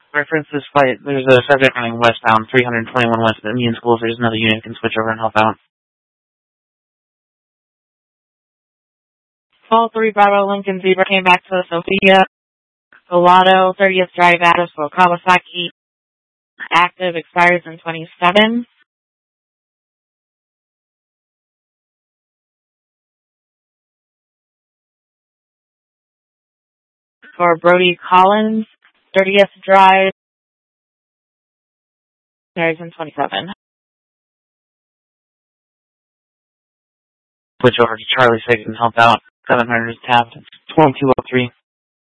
Reference this flight. There's a subject running westbound, 321 west of Indian Schools. There's another unit can switch over and help out. Call 3 Bravo Lincoln Zebra came back to Sophia. Gelato, 30th Drive, Adamsville, Kawasaki. Active, expires in 27. For Brody Collins, 30th Drive, expires in 27. Switch over to Charlie so you can help out. 700 is tapped. 2203.